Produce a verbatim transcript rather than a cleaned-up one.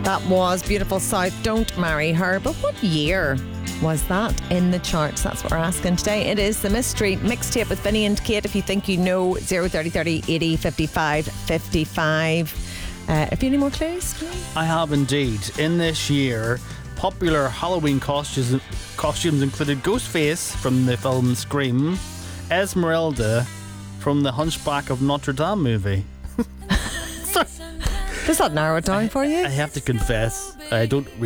That was Beautiful South, Don't Marry Her. But what year was that in the charts? That's what we're asking today. It is the Mystery Mixtape with Vinny and Kate. If you think you know, zero thirty thirty eighty fifty-five fifty-five. Uh, have you any more clues? I have indeed. In this year, popular Halloween costumes costumes included Ghostface from the film Scream, Esmeralda from the Hunchback of Notre Dame movie. Does that narrow it down for you? I have to confess, I don't